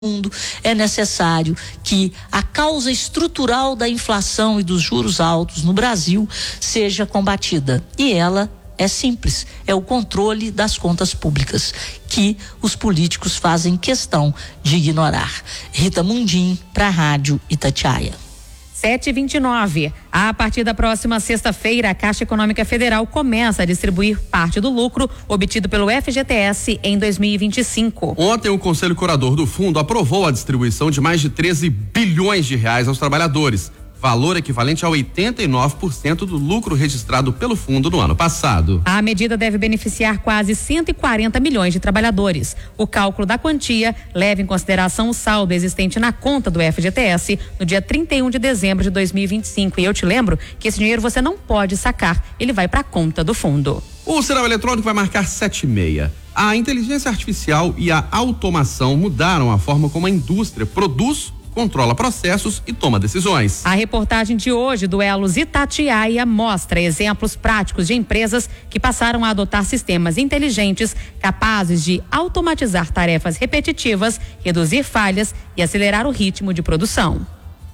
mundo, é necessário que a causa estrutural da inflação e dos juros altos no Brasil seja combatida. E ela é simples, é o controle das contas públicas, que os políticos fazem questão de ignorar. Rita Mundim, para a Rádio Itatiaia. 7h29. A partir da próxima sexta-feira, a Caixa Econômica Federal começa a distribuir parte do lucro obtido pelo FGTS em 2025. Ontem, o Conselho Curador do Fundo aprovou a distribuição de mais de 13 bilhões de reais aos trabalhadores, valor equivalente a 89% do lucro registrado pelo fundo no ano passado. A medida deve beneficiar quase 140 milhões de trabalhadores. O cálculo da quantia leva em consideração o saldo existente na conta do FGTS no dia 31 de dezembro de 2025. E eu te lembro que esse dinheiro você não pode sacar, ele vai para a conta do fundo. O sinal eletrônico vai marcar 7h30. A inteligência artificial e a automação mudaram a forma como a indústria produz, controla processos e toma decisões. A reportagem de hoje do Elos Itatiaia mostra exemplos práticos de empresas que passaram a adotar sistemas inteligentes capazes de automatizar tarefas repetitivas, reduzir falhas e acelerar o ritmo de produção.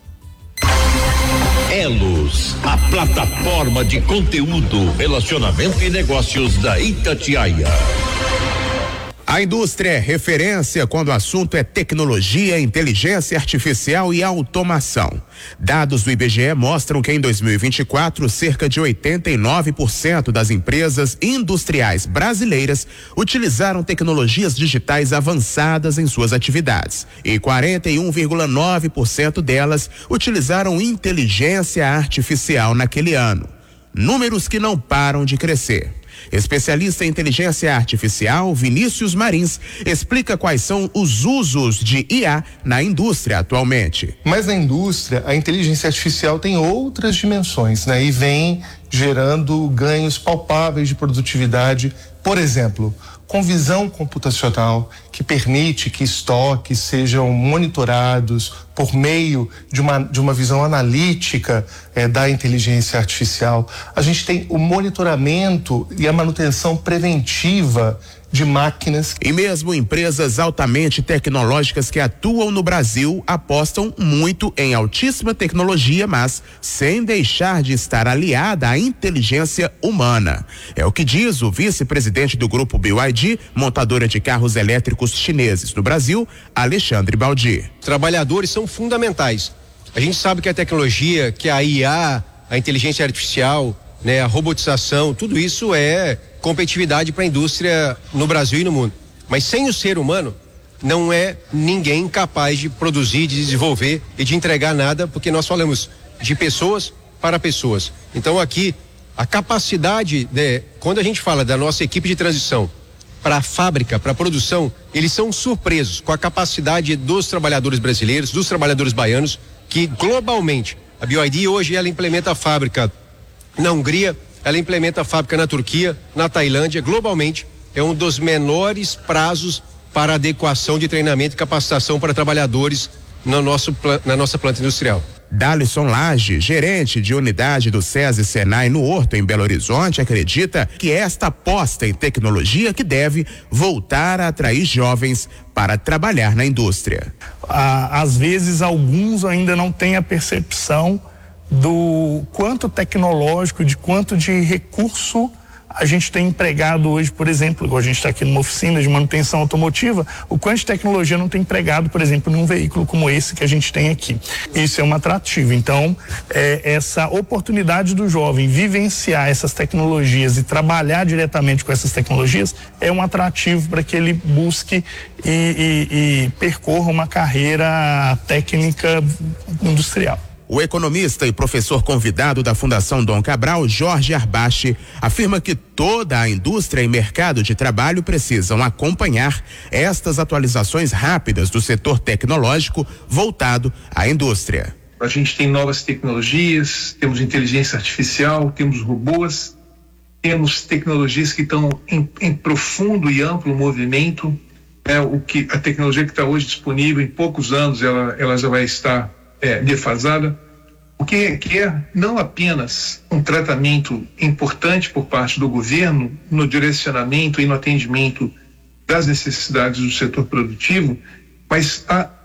Elos, a plataforma de conteúdo, relacionamento e negócios da Itatiaia. A indústria é referência quando o assunto é tecnologia, inteligência artificial e automação. Dados do IBGE mostram que em 2024, cerca de 89% das empresas industriais brasileiras utilizaram tecnologias digitais avançadas em suas atividades e 41,9% delas utilizaram inteligência artificial naquele ano. Números que não param de crescer. Especialista em inteligência artificial, Vinícius Marins, explica quais são os usos de IA na indústria atualmente. Mas na indústria, a inteligência artificial tem outras dimensões, né? E vem gerando ganhos palpáveis de produtividade, por exemplo, com visão computacional que permite que estoques sejam monitorados por meio de uma visão analítica da inteligência artificial. A gente tem o monitoramento e a manutenção preventiva de máquinas. E mesmo empresas altamente tecnológicas que atuam no Brasil apostam muito em altíssima tecnologia, mas sem deixar de estar aliada à inteligência humana. É o que diz o vice-presidente do grupo BYD, montadora de carros elétricos chineses no Brasil, Alexandre Baldi. Trabalhadores são fundamentais. A gente sabe que a tecnologia, que a IA, a inteligência artificial, né, a robotização, tudo isso é competitividade para a indústria no Brasil e no mundo. Mas sem o ser humano, não é ninguém capaz de produzir, de desenvolver e de entregar nada, porque nós falamos de pessoas para pessoas. Então aqui, a capacidade, quando a gente fala da nossa equipe de transição para a fábrica, para a produção, eles são surpresos com a capacidade dos trabalhadores brasileiros, dos trabalhadores baianos, que globalmente, a BYD hoje ela implementa a fábrica na Hungria, ela implementa a fábrica na Turquia, na Tailândia, globalmente é um dos menores prazos para adequação de treinamento e capacitação para trabalhadores na nossa planta industrial. Dalisson Lage, gerente de unidade do SESI Senai no Horto, em Belo Horizonte, acredita que esta aposta em tecnologia que deve voltar a atrair jovens para trabalhar na indústria. Às vezes, alguns ainda não têm a percepção do quanto tecnológico, de quanto de recurso a gente tem empregado hoje, por exemplo, igual a gente está aqui numa oficina de manutenção automotiva, o quanto de tecnologia não tem empregado, por exemplo, num veículo como esse que a gente tem aqui. Isso é um atrativo. Então, essa oportunidade do jovem vivenciar essas tecnologias e trabalhar diretamente com essas tecnologias é um atrativo para que ele busque e percorra uma carreira técnica industrial. O economista e professor convidado da Fundação Dom Cabral, Jorge Arbache, afirma que toda a indústria e mercado de trabalho precisam acompanhar estas atualizações rápidas do setor tecnológico voltado à indústria. A gente tem novas tecnologias, temos inteligência artificial, temos robôs, temos tecnologias que estão em profundo e amplo movimento. A tecnologia que está hoje disponível, em poucos anos ela já vai estar defasada, o que é não apenas um tratamento importante por parte do governo no direcionamento e no atendimento das necessidades do setor produtivo, Mas